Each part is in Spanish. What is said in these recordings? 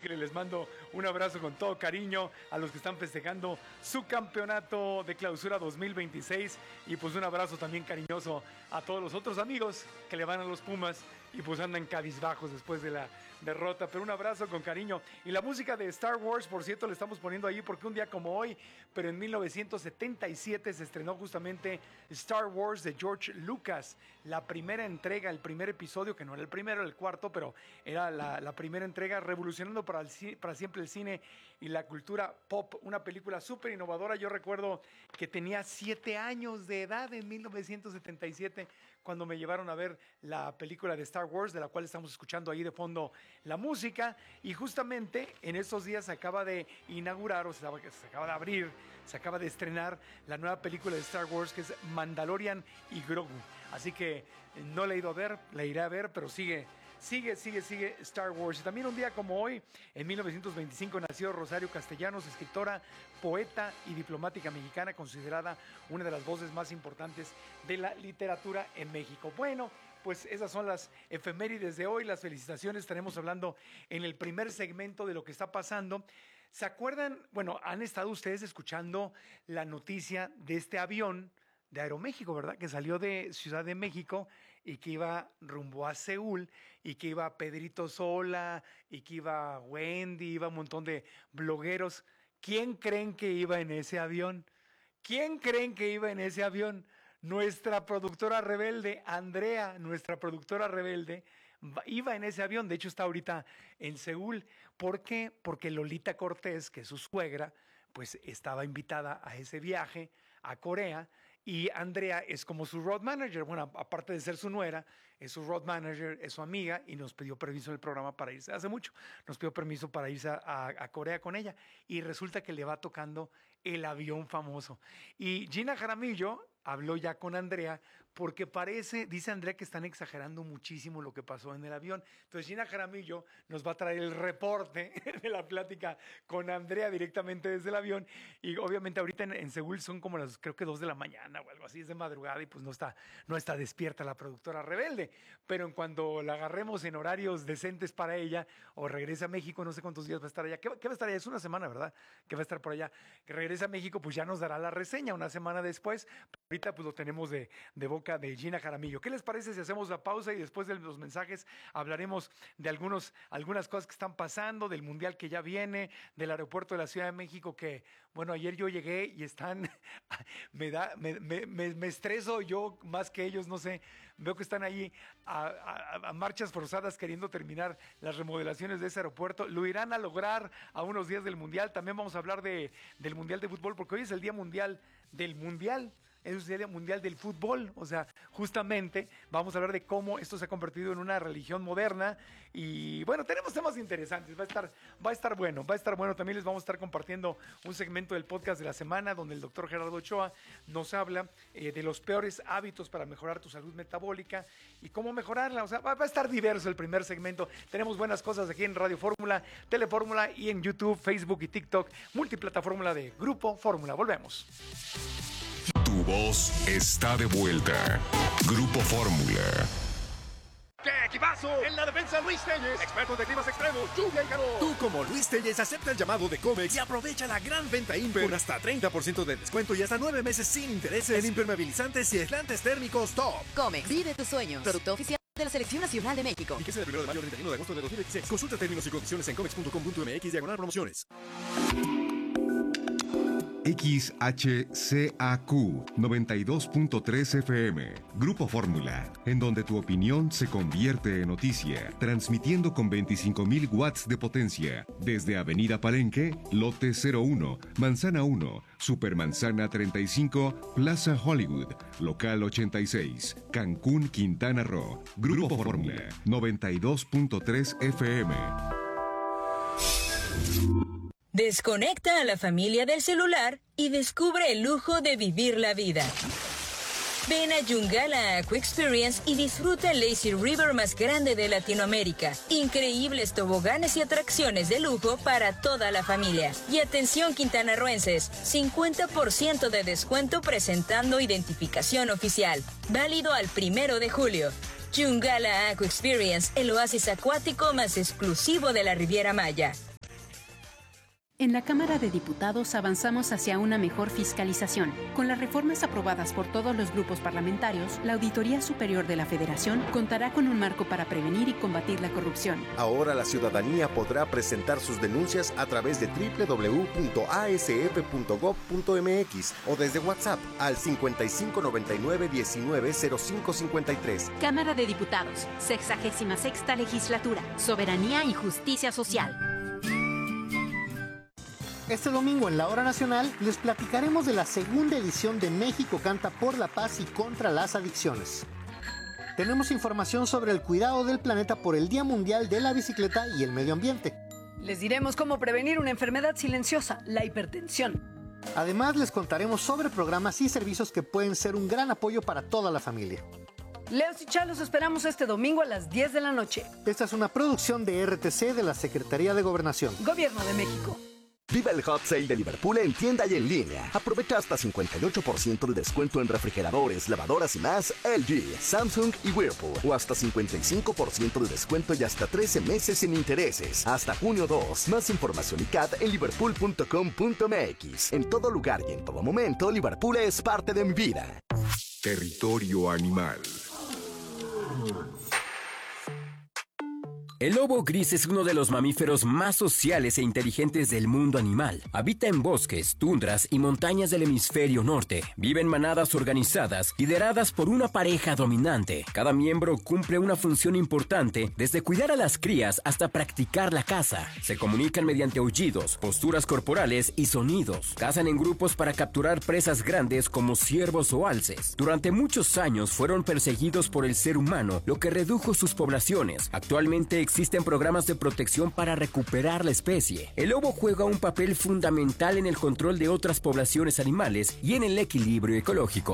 Ángeles. Les mando un abrazo con todo cariño a los que están festejando su campeonato de clausura 2026 y pues un abrazo también cariñoso a todos los otros amigos que le van a los Pumas y pues andan cabizbajos después de la derrota, pero un abrazo con cariño. Y la música de Star Wars, por cierto, le estamos poniendo ahí porque un día como hoy, pero en 1977 se estrenó justamente Star Wars de George Lucas, la primera entrega, el primer episodio, que no era el primero, el cuarto, pero era la primera entrega, revolucionando para siempre el cine y la cultura pop, una película súper innovadora. Yo recuerdo que tenía 7 años de edad en 1977 cuando me llevaron a ver la película de Star Wars, de la cual estamos escuchando ahí de fondo la música, y justamente en estos días se acaba de inaugurar, o sea, se acaba de abrir, se acaba de estrenar la nueva película de Star Wars, que es Mandalorian y Grogu. Así que no la he ido a ver, la iré a ver, pero sigue Star Wars. Y también un día como hoy, en 1925, nació Rosario Castellanos, escritora, poeta y diplomática mexicana, considerada una de las voces más importantes de la literatura en México. Bueno, pues esas son las efemérides de hoy, las felicitaciones. Estaremos hablando en el primer segmento de lo que está pasando. ¿Se acuerdan? Bueno, han estado ustedes escuchando la noticia de este avión de Aeroméxico, ¿verdad? Que salió de Ciudad de México y que iba rumbo a Seúl y que iba Pedrito Sola y que iba Wendy, iba un montón de blogueros. ¿Quién creen que iba en ese avión? ¿Quién creen que iba en ese avión? Nuestra productora rebelde, Andrea, nuestra productora rebelde, iba en ese avión. De hecho, está ahorita en Seúl. ¿Por qué? Porque Lolita Cortés, que es su suegra, pues estaba invitada a ese viaje a Corea. Y Andrea es como su road manager. Bueno, aparte de ser su nuera, es su road manager, es su amiga y nos pidió permiso en el programa para irse. Hace mucho nos pidió permiso para irse a Corea con ella. Y resulta que le va tocando el avión famoso. Y Gina Jaramillo habló ya con Andrea porque parece, dice Andrea, que están exagerando muchísimo lo que pasó en el avión. Entonces Gina Jaramillo nos va a traer el reporte de la plática con Andrea directamente desde el avión. Y obviamente ahorita en Seúl son como las, creo que 2 de la mañana o algo así, es de madrugada y pues no está despierta la productora rebelde. Pero en cuando la agarremos en horarios decentes para ella o regrese a México, no sé cuántos días va a estar allá. ¿Qué va a estar allá? Es una semana, ¿verdad? Que va a estar por allá. Que regrese a México, pues ya nos dará la reseña una semana después. Ahorita pues lo tenemos de boca de Gina Jaramillo. ¿Qué les parece si hacemos la pausa y después de los mensajes hablaremos de algunas cosas que están pasando, del mundial que ya viene, del aeropuerto de la Ciudad de México que, bueno, ayer yo llegué y están, me estreso yo más que ellos, no sé, veo que están ahí a marchas forzadas queriendo terminar las remodelaciones de ese aeropuerto. Lo irán a lograr a unos días del mundial. También vamos a hablar del mundial de fútbol porque hoy es el día mundial del mundial. Es el Día Mundial del Fútbol, o sea, justamente vamos a hablar de cómo esto se ha convertido en una religión moderna y bueno, tenemos temas interesantes, va a estar bueno. También les vamos a estar compartiendo un segmento del podcast de la semana donde el doctor Gerardo Ochoa nos habla de los peores hábitos para mejorar tu salud metabólica y cómo mejorarla. O sea, va a estar diverso el primer segmento. Tenemos buenas cosas aquí en Radio Fórmula, Telefórmula y en YouTube, Facebook y TikTok, multiplataforma de Grupo Fórmula. Volvemos. Tu voz está de vuelta. Grupo Fórmula. ¡Qué equipazo! En la defensa, Luis Telles, experto de climas extremos, lluvia y calor. Tú, como Luis Telles, acepta el llamado de Comex y aprovecha la gran venta Imper con hasta 30% de descuento y hasta 9 meses sin intereses en impermeabilizantes y aislantes térmicos top. Comex, vive tus sueños. Producto oficial de la Selección Nacional de México. Y que sea del 1 de mayo al 31 de agosto de 2016. Consulta términos y condiciones en comex.com.mx/promociones. XHCAQ 92.3 FM, Grupo Fórmula, en donde tu opinión se convierte en noticia, transmitiendo con 25,000 watts de potencia, desde Avenida Palenque, Lote 01, Manzana 1, Supermanzana 35, Plaza Hollywood, Local 86, Cancún, Quintana Roo, Grupo Fórmula, 92.3 FM. Desconecta a la familia del celular y descubre el lujo de vivir la vida. Ven a Yungala Aqua Experience y disfruta el Lazy River más grande de Latinoamérica. Increíbles toboganes y atracciones de lujo para toda la familia. Y atención quintanarroenses, 50% de descuento presentando identificación oficial. Válido al 1 de julio. Yungala Aqua Experience, el oasis acuático más exclusivo de la Riviera Maya. En la Cámara de Diputados avanzamos hacia una mejor fiscalización. Con las reformas aprobadas por todos los grupos parlamentarios, la Auditoría Superior de la Federación contará con un marco para prevenir y combatir la corrupción. Ahora la ciudadanía podrá presentar sus denuncias a través de www.asf.gov.mx o desde WhatsApp al 5599-190553. Cámara de Diputados, 66ª Legislatura, Soberanía y Justicia Social. Este domingo en la Hora Nacional les platicaremos de la segunda edición de México Canta por la Paz y contra las Adicciones. Tenemos información sobre el cuidado del planeta por el Día Mundial de la Bicicleta y el Medio Ambiente. Les diremos cómo prevenir una enfermedad silenciosa, la hipertensión. Además, les contaremos sobre programas y servicios que pueden ser un gran apoyo para toda la familia. Leos y Chá los esperamos este domingo a las 10 de la noche. Esta es una producción de RTC de la Secretaría de Gobernación. Gobierno de México. Viva el Hot Sale de Liverpool en tienda y en línea. Aprovecha hasta 58% de descuento en refrigeradores, lavadoras y más LG, Samsung y Whirlpool. O hasta 55% de descuento y hasta 13 meses sin intereses. Hasta junio 2. Más información y CAT en liverpool.com.mx. En todo lugar y en todo momento, Liverpool es parte de mi vida. Territorio Animal. El lobo gris es uno de los mamíferos más sociales e inteligentes del mundo animal. Habita en bosques, tundras y montañas del hemisferio norte. Vive en manadas organizadas, lideradas por una pareja dominante. Cada miembro cumple una función importante, desde cuidar a las crías hasta practicar la caza. Se comunican mediante aullidos, posturas corporales y sonidos. Cazan en grupos para capturar presas grandes como ciervos o alces. Durante muchos años fueron perseguidos por el ser humano, lo que redujo sus poblaciones. Actualmente existen programas de protección para recuperar la especie. El lobo juega un papel fundamental en el control de otras poblaciones animales y en el equilibrio ecológico.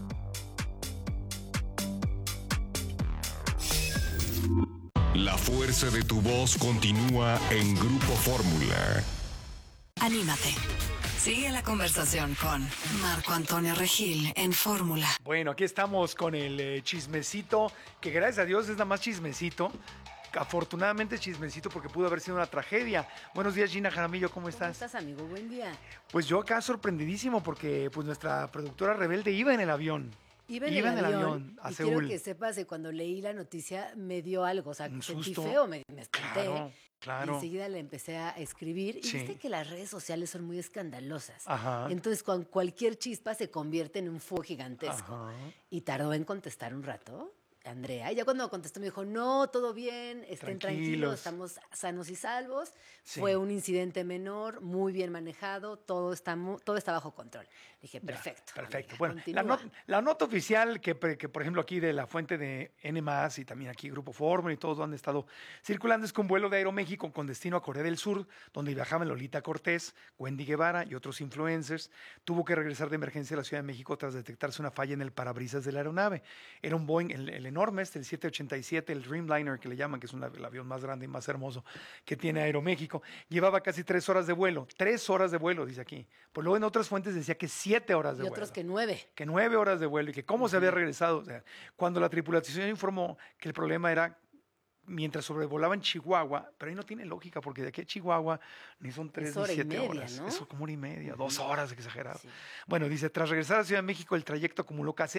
La fuerza de tu voz continúa en Grupo Fórmula. Anímate. Sigue la conversación con Marco Antonio Regil en Fórmula. Bueno, aquí estamos con el chismecito, que gracias a Dios es nada más chismecito. Afortunadamente chismecito porque pudo haber sido una tragedia. Buenos días, Gina Jaramillo, ¿cómo estás? ¿Cómo estás, amigo? Buen día. Pues yo acá sorprendidísí porque pues nuestra productora rebelde iba en el avión. Iba en el avión a Seúl. Quiero que sepas que cuando leí la noticia me dio algo, o sea, sentí feo, me espanté. Claro. Y enseguida le empecé a escribir y viste que las redes sociales son muy escandalosas. Ajá. Entonces, con cualquier chispa se convierte en un fuego gigantesco. Ajá. Y tardó en contestar un rato. Andrea, y ya cuando contestó me dijo, no, todo bien, estén tranquilos, estamos sanos y salvos, fue un incidente menor, muy bien manejado, todo está bajo control. Dije, perfecto. Ya, perfecto. Amiga, bueno, la nota oficial que, por ejemplo, aquí de la fuente de N+, y también aquí Grupo Fórmula y todos han estado circulando, es que un vuelo de Aeroméxico con destino a Corea del Sur, donde viajaban Lolita Cortés, Wendy Guevara y otros influencers, tuvo que regresar de emergencia a la Ciudad de México tras detectarse una falla en el parabrisas de la aeronave. Era un Boeing, el enorme, el 787, el Dreamliner que le llaman, que es el avión más grande y más hermoso que tiene Aeroméxico. Llevaba casi 3 horas de vuelo. 3 horas de vuelo, dice aquí. Pues luego en otras fuentes decía que 7 horas de vuelo. Y otros que 9. Que 9 horas de vuelo y que cómo se había regresado. O sea, cuando la tripulación informó que el problema era mientras sobrevolaban Chihuahua, pero ahí no tiene lógica porque de aquí a Chihuahua ni son 3 ni 7 horas. ¿No? Eso como 1:30, 2 horas, exagerado. Sí. Bueno, dice, tras regresar a Ciudad de México el trayecto acumuló casi...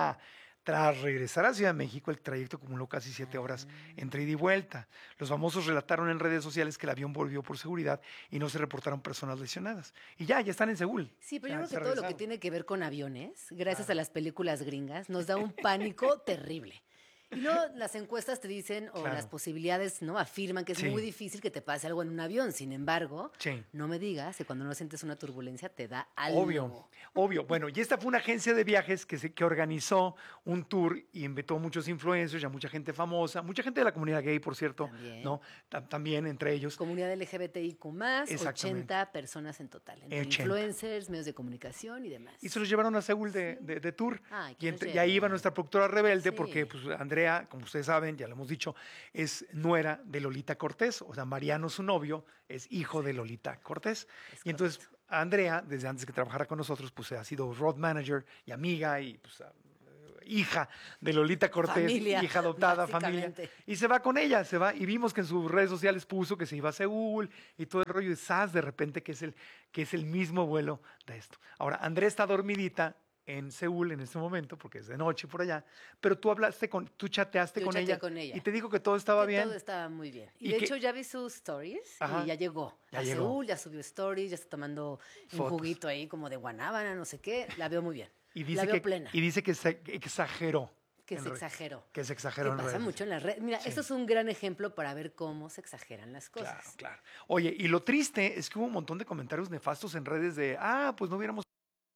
Tras regresar a Ciudad de México, el trayecto acumuló casi 7 horas entre ida y vuelta. Los famosos relataron en redes sociales que el avión volvió por seguridad y no se reportaron personas lesionadas. Y ya están en Seúl. Sí, pero yo creo que todo lo que tiene que ver con aviones, gracias a las películas gringas, nos da un pánico terrible. Y luego las encuestas te dicen, o las posibilidades, ¿no? Afirman que es muy difícil que te pase algo en un avión. Sin embargo, no me digas que cuando no sientes una turbulencia te da algo. Obvio. Bueno, y esta fue una agencia de viajes que organizó un tour y invitó a muchos influencers, a mucha gente famosa, mucha gente de la comunidad gay, por cierto, ¿no? También entre ellos. Comunidad LGBTIQ+, 80 personas en total, entre influencers, medios de comunicación y demás. Y se los llevaron a Seúl de tour. Y ahí iba nuestra productora rebelde porque pues, Andrea, como ustedes saben, ya lo hemos dicho, es nuera de Lolita Cortés. O sea, Mariano, su novio, es hijo de Lolita Cortés. Y entonces Andrea, desde antes que trabajara con nosotros, pues ha sido road manager y amiga y pues hija de Lolita Cortés, hija adoptada, familia. Y se va con ella, se va. Y vimos que en sus redes sociales puso que se iba a Seúl y todo el rollo de SAS de repente, que es el mismo vuelo de esto. Ahora, Andrea está dormidita en Seúl en este momento, porque es de noche por allá, pero tú chateaste con ella y te dijo que todo estaba bien. Todo estaba muy bien. Y de hecho ya vi sus stories y ya llegó a Seúl, ya subió stories, ya está tomando un juguito ahí como de guanábana, no sé qué. La veo muy bien. La veo plena. Y dice que se exageró. Que se exageró. Que se exageró en redes. Pasa mucho en las redes. Mira, esto es un gran ejemplo para ver cómo se exageran las cosas. Claro. Oye, y lo triste es que hubo un montón de comentarios nefastos en redes de, pues no hubiéramos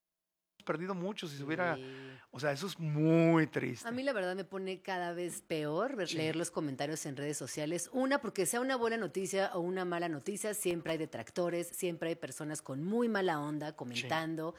perdido mucho si se hubiera... O sea, eso es muy triste. A mí la verdad me pone cada vez peor leer los comentarios en redes sociales. Una, porque sea una buena noticia o una mala noticia, siempre hay detractores, siempre hay personas con muy mala onda comentando.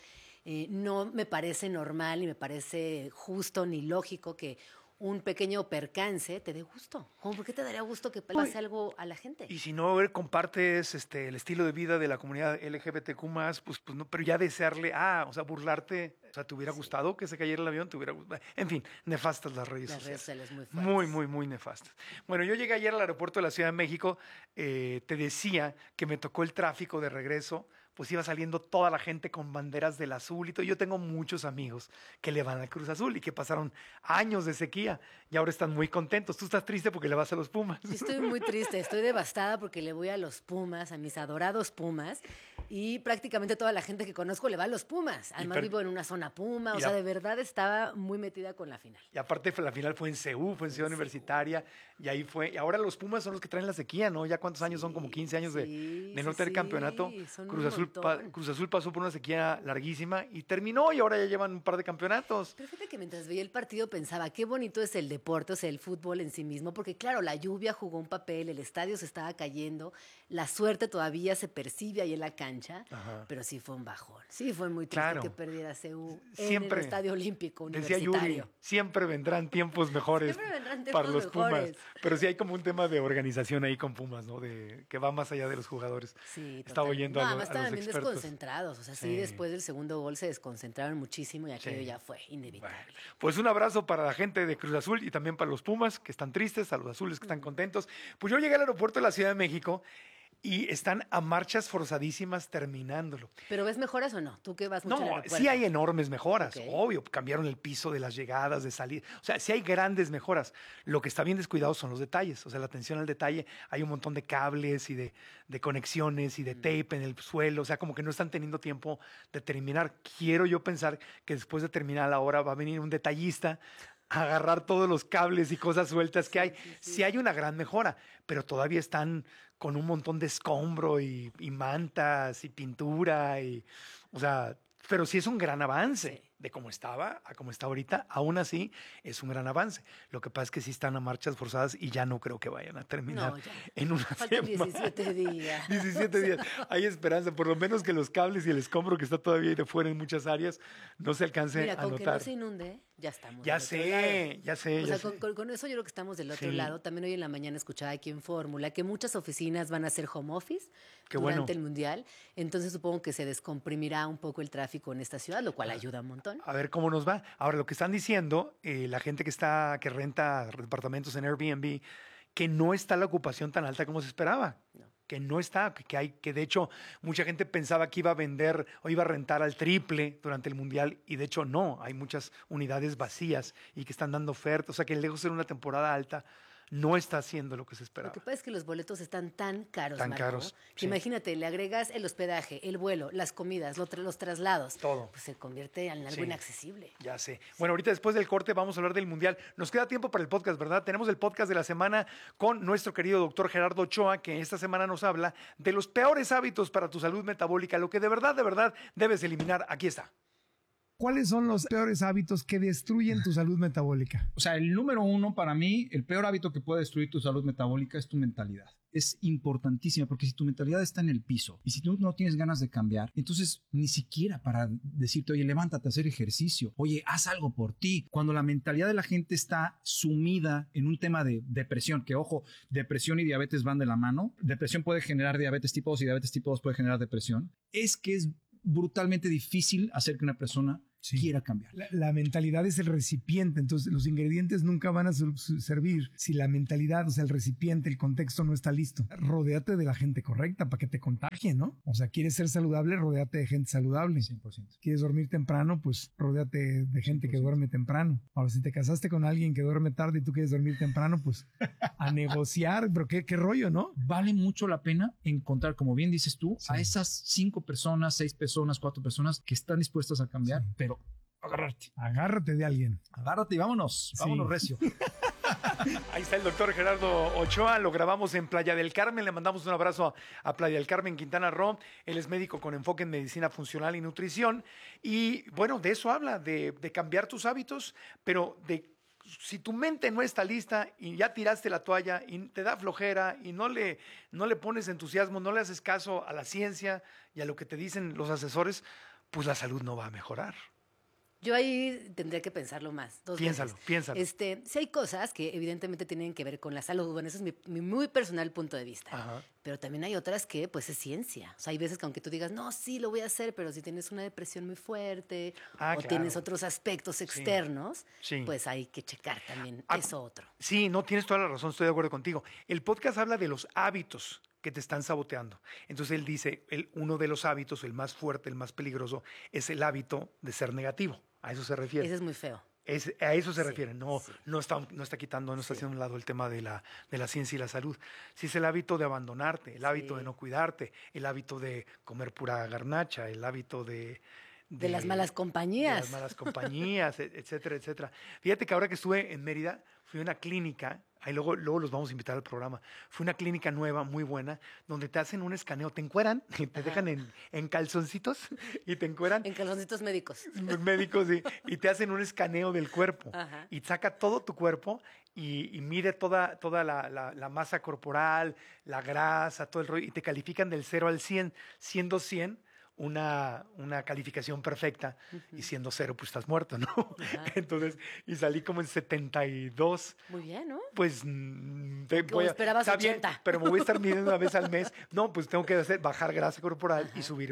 No me parece normal ni me parece justo ni lógico que un pequeño percance te dé gusto. ¿Por qué te daría gusto que pase algo a la gente? Y si no compartes el estilo de vida de la comunidad LGBTQ+, pues no, pero ya desearle, burlarte, o sea, ¿te hubiera gustado que se cayera el avión? ¿Te hubiera gustado? En fin, nefastas las redes sociales. Las redes sociales muy fuertes. Muy nefastas. Bueno, yo llegué ayer al aeropuerto de la Ciudad de México, te decía que me tocó el tráfico de regreso, pues iba saliendo toda la gente con banderas del azul y todo. Yo tengo muchos amigos que le van al Cruz Azul y que pasaron años de sequía y ahora están muy contentos. Tú estás triste porque le vas a los Pumas. Yo estoy muy triste, estoy devastada porque le voy a los Pumas, a mis adorados Pumas, y prácticamente toda la gente que conozco le va a los Pumas. Además vivo en una zona Puma, o sea, de verdad estaba muy metida con la final. Y aparte la final fue en Seúl, fue en Ciudad Universitaria, y ahí fue. Y ahora los Pumas son los que traen la sequía, ¿no? Ya cuántos años son, como 15 años de no tener campeonato. Cruz Azul pasó por una sequía larguísima y terminó, y ahora ya llevan un par de campeonatos. Pero fíjate que mientras veía el partido pensaba, qué bonito es el deporte, o sea, el fútbol en sí mismo, porque claro, la lluvia jugó un papel, el estadio se estaba cayendo, la suerte todavía se percibe ahí en la cancha, pero sí fue un bajón. Sí fue muy triste que perdiera Seúl en el Estadio Olímpico Universitario. Decía Yuri, siempre vendrán tiempos mejores para los Pumas. Pero sí hay como un tema de organización ahí con Pumas, ¿no? Que va más allá de los jugadores. Sí, estaba oyendo a los estaban bien expertos. Desconcentrados, o sea, sí, después del segundo gol se desconcentraron muchísimo y aquello ya fue inevitable. Bueno, pues un abrazo para la gente de Cruz Azul y también para los Pumas, que están tristes, a los azules que están contentos. Pues yo llegué al aeropuerto de la Ciudad de México y están a marchas forzadísimas terminándolo. ¿Pero ves mejoras o no? ¿Tú que vas mucho al aeropuerto? Sí hay enormes mejoras, obvio. Cambiaron el piso de las llegadas, de salir. O sea, sí hay grandes mejoras. Lo que está bien descuidado son los detalles. O sea, la atención al detalle. Hay un montón de cables y de conexiones y de tape en el suelo. O sea, como que no están teniendo tiempo de terminar. Quiero yo pensar que después de terminar la hora va a venir un detallista a agarrar todos los cables y cosas sueltas que hay. Sí hay una gran mejora, pero todavía están con un montón de escombro y mantas y pintura o sea, pero sí es un gran avance de cómo estaba a cómo está ahorita. Aún así es un gran avance. Lo que pasa es que sí están a marchas forzadas y ya no creo que vayan a terminar en una Faltan 17 días. 17 días. Hay esperanza, por lo menos que los cables y el escombro que está todavía ahí de fuera en muchas áreas no se alcance a notar. Mira, con que no se inunde, ya estamos. Ya sé. O sea, con eso yo creo que estamos del otro lado. También hoy en la mañana escuchaba aquí en Fórmula que muchas oficinas van a hacer home office durante el Mundial. Entonces supongo que se descomprimirá un poco el tráfico en esta ciudad, lo cual ayuda un montón. A ver cómo nos va. Ahora, lo que están diciendo, la gente que renta departamentos en Airbnb, que no está la ocupación tan alta como se esperaba. Que no está, que de hecho mucha gente pensaba que iba a vender o iba a rentar al triple durante el Mundial y de hecho no, hay muchas unidades vacías y que están dando ofertas, o sea que lejos de ser una temporada alta, no está haciendo lo que se esperaba. Lo que pasa es que los boletos están tan caros, Marco, que imagínate, le agregas el hospedaje, el vuelo, las comidas, los traslados. Todo. Pues se convierte en algo inaccesible. Ya sé. Bueno, ahorita después del corte vamos a hablar del Mundial. Nos queda tiempo para el podcast, ¿verdad? Tenemos el podcast de la semana con nuestro querido doctor Gerardo Ochoa, que esta semana nos habla de los peores hábitos para tu salud metabólica, lo que de verdad debes eliminar. Aquí está. ¿Cuáles son los peores hábitos que destruyen tu salud metabólica? O sea, el número uno para mí, el peor hábito que puede destruir tu salud metabólica es tu mentalidad. Es importantísima porque si tu mentalidad está en el piso y si tú no tienes ganas de cambiar, entonces ni siquiera para decirte, oye, levántate a hacer ejercicio, oye, haz algo por ti. Cuando la mentalidad de la gente está sumida en un tema de depresión, que ojo, depresión y diabetes van de la mano. Depresión puede generar diabetes tipo 2 y diabetes tipo 2 puede generar depresión. Es que es brutalmente difícil hacer que una persona quiera cambiar. La mentalidad es el recipiente, entonces los ingredientes nunca van a servir si la mentalidad, o sea, el recipiente, el contexto no está listo. Rodéate de la gente correcta para que te contagien, ¿no? O sea, ¿quieres ser saludable? Rodéate de gente saludable. 100%. ¿Quieres dormir temprano? Pues rodéate de gente 100%. Que duerme temprano. Ahora, si te casaste con alguien que duerme tarde y tú quieres dormir temprano, pues a negociar, pero qué rollo, ¿no? Vale mucho la pena encontrar, como bien dices tú, a esas 5 personas, 6 personas, 4 personas que están dispuestas a cambiar, pero agárrate de alguien. Agárrate y vámonos recio. Ahí está el doctor Gerardo Ochoa, lo grabamos en Playa del Carmen, le mandamos un abrazo a Playa del Carmen, Quintana Roo. Él es médico con enfoque en medicina funcional y nutrición y bueno, de eso habla, de cambiar tus hábitos, pero si tu mente no está lista y ya tiraste la toalla y te da flojera y no le pones entusiasmo, no le haces caso a la ciencia y a lo que te dicen los asesores, pues la salud no va a mejorar. Yo ahí tendría que pensarlo más. Piénsalo. Sí hay cosas que evidentemente tienen que ver con la salud. Bueno, ese es mi muy personal punto de vista. Ajá. Pero también hay otras que, pues, es ciencia. O sea, hay veces que aunque tú digas, no, sí, lo voy a hacer, pero si tienes una depresión muy fuerte o tienes otros aspectos externos, pues hay que checar también eso otro. Sí, no, tienes toda la razón, estoy de acuerdo contigo. El podcast habla de los hábitos que te están saboteando. Entonces él dice, uno de los hábitos, el más fuerte, el más peligroso, es el hábito de ser negativo. A eso se refiere. Ese es muy feo. A eso se refiere. No está quitando, no está haciendo a un lado el tema de la ciencia y la salud. Sí es el hábito de abandonarte, el hábito de no cuidarte, el hábito de comer pura garnacha, el hábito de las malas compañías. De las malas compañías, etcétera, etcétera. Fíjate que ahora que estuve en Mérida, fui a una clínica, ahí luego los vamos a invitar al programa. Fue una clínica nueva, muy buena, donde te hacen un escaneo, te encueran, te dejan en calzoncitos y te encueran. En calzoncitos médicos. Médicos, sí. Y te hacen un escaneo del cuerpo. Ajá. Y saca todo tu cuerpo y mide toda la masa corporal, la grasa, todo el rollo, y te califican del 0 al 100, siendo 100 una calificación perfecta, y siendo 0, pues estás muerto, ¿no? Ajá. Entonces, y salí como en 72. Muy bien, ¿no? Pues esperabas está 80. bien, pero me voy a estar midiendo una vez al mes. No, pues tengo que bajar grasa corporal y subir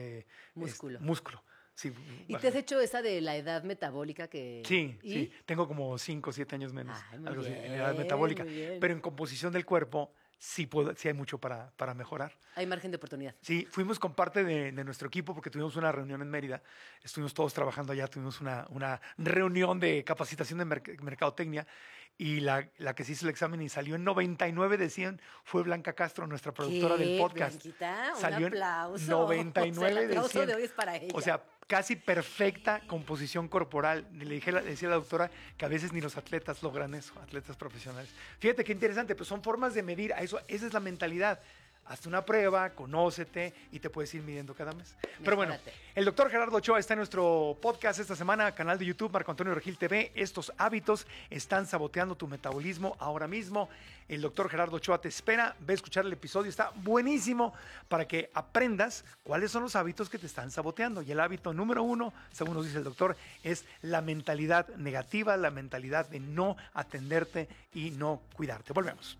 músculo. Sí, ¿Y te has hecho esa de la edad metabólica que...? Sí, tengo como 5 o 7 años menos, algo así, en edad metabólica. Pero en composición del cuerpo sí hay mucho para mejorar. Hay margen de oportunidad. Sí, fuimos con parte de nuestro equipo porque tuvimos una reunión en Mérida. Estuvimos todos trabajando allá, tuvimos una reunión de capacitación de mercadotecnia y la que se hizo el examen y salió en 99 de 100 fue Blanca Castro, nuestra productora del podcast. Blanquita, salió un aplauso. En 99 el aplauso de 100. de hoy es para ella. O sea, casi perfecta composición decía la doctora que a veces ni los atletas logran eso, atletas profesionales. Fíjate qué interesante, pues son formas de medir a eso, esa es la mentalidad. Hazte una prueba, conócete y te puedes ir midiendo cada mes. Pero bueno, el doctor Gerardo Ochoa está en nuestro podcast esta semana, canal de YouTube Marco Antonio Regil TV. Estos hábitos están saboteando tu metabolismo ahora mismo. El doctor Gerardo Ochoa te espera. Ve a escuchar el episodio, está buenísimo para que aprendas cuáles son los hábitos que te están saboteando. Y el hábito número 1, según nos dice el doctor, es la mentalidad negativa, la mentalidad de no atenderte y no cuidarte. Volvemos.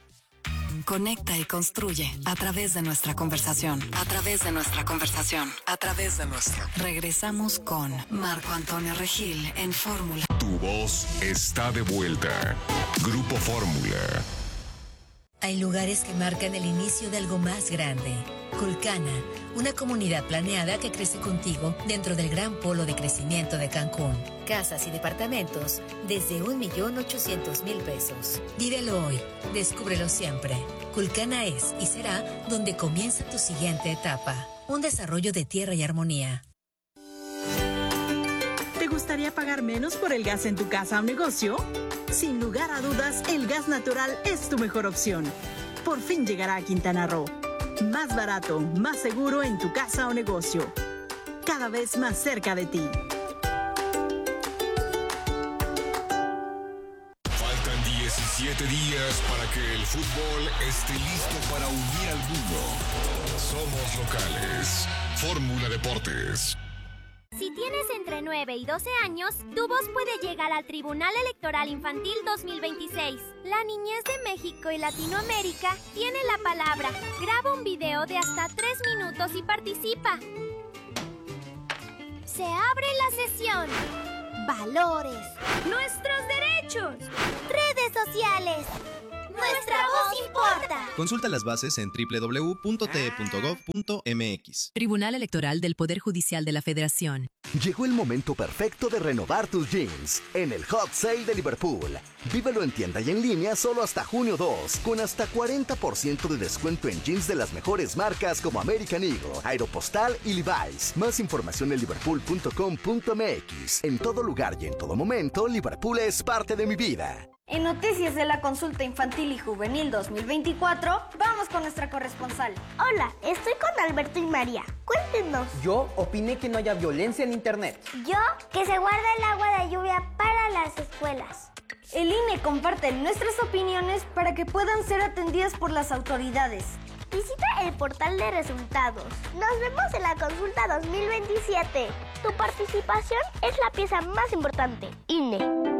Conecta y construye a través de nuestra conversación. Regresamos con Marco Antonio Regil en Fórmula. Tu voz está de vuelta. Grupo Fórmula. Hay lugares que marcan el inicio de algo más grande. Culcana, una comunidad planeada que crece contigo dentro del gran polo de crecimiento de Cancún. Casas y departamentos desde 1.800.000 pesos. Vívelo hoy, descúbrelo siempre. Culcana es y será donde comienza tu siguiente etapa. Un desarrollo de tierra y armonía. ¿Te gustaría pagar menos por el gas en tu casa o negocio? Sin lugar a dudas, el gas natural es tu mejor opción. Por fin llegará a Quintana Roo. Más barato, más seguro en tu casa o negocio. Cada vez más cerca de ti. Faltan 17 días para que el fútbol esté listo para unir al mundo. Somos locales. Fórmula Deportes. Si tienes entre 9 y 12 años, tu voz puede llegar al Tribunal Electoral Infantil 2026. La niñez de México y Latinoamérica tiene la palabra. Graba un video de hasta 3 minutos y participa. Se abre la sesión. Valores. Nuestros derechos. Redes sociales. Nuestra voz importa. Consulta las bases en www.te.gov.mx. Tribunal Electoral del Poder Judicial de la Federación. Llegó el momento perfecto de renovar tus jeans en el Hot Sale de Liverpool. Vívelo en tienda y en línea solo hasta junio 2, con hasta 40% de descuento en jeans de las mejores marcas como American Eagle, Aeropostale y Levi's. Más información en liverpool.com.mx. En todo lugar y en todo momento, Liverpool es parte de mi vida. En Noticias de la Consulta Infantil y Juvenil 2024, vamos con nuestra corresponsal. Hola, estoy con Alberto y María. Cuéntenos. Yo opiné que no haya violencia en Internet. Yo, que se guarda el agua de lluvia para las escuelas. El INE comparte nuestras opiniones para que puedan ser atendidas por las autoridades. Visita el portal de resultados. Nos vemos en la Consulta 2027. Tu participación es la pieza más importante. INE.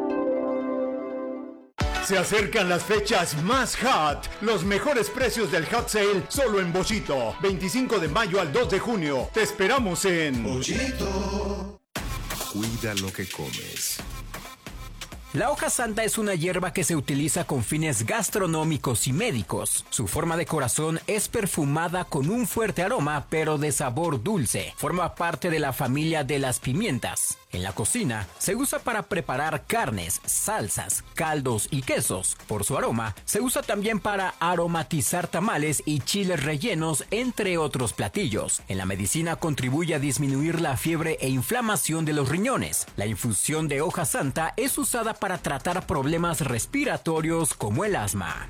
Se acercan las fechas más hot. Los mejores precios del Hot Sale solo en Bochito. 25 de mayo al 2 de junio. Te esperamos en Bochito. Cuida lo que comes. La hoja santa es una hierba que se utiliza con fines gastronómicos y médicos. Su forma de corazón es perfumada con un fuerte aroma, pero de sabor dulce. Forma parte de la familia de las pimientas. En la cocina se usa para preparar carnes, salsas, caldos y quesos. Por su aroma, se usa también para aromatizar tamales y chiles rellenos, entre otros platillos. En la medicina contribuye a disminuir la fiebre e inflamación de los riñones. La infusión de hoja santa es usada para tratar problemas respiratorios como el asma.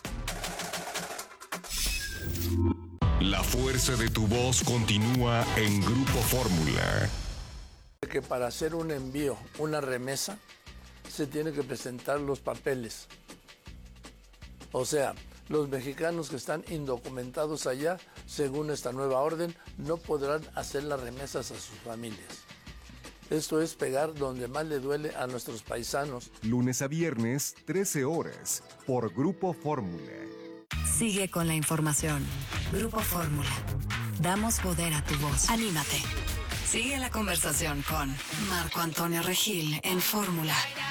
La fuerza de tu voz continúa en Grupo Fórmula. Que para hacer un envío, una remesa, se tiene que presentar los papeles. O sea, los mexicanos que están indocumentados allá, según esta nueva orden, no podrán hacer las remesas a sus familias. Esto es pegar donde más le duele a nuestros paisanos. Lunes a viernes, 13 horas, por Grupo Fórmula. Sigue con la información. Grupo Fórmula. Damos poder a tu voz. Anímate. Sigue la conversación con Marco Antonio Regil en Fórmula.